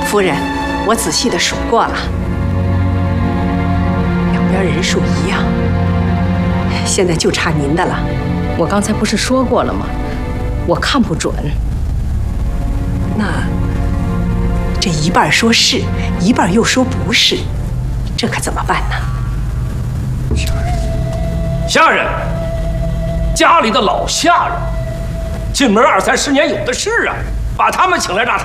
夫人，我仔细的数过了，两边人数一样，现在就差您的了。 我刚才不是说过了吗？我看不准。 那这一半说是，一半又说不是，这可怎么办呢？ 下人，家里的老下人，进门20、30年有的是啊，把他们请来让他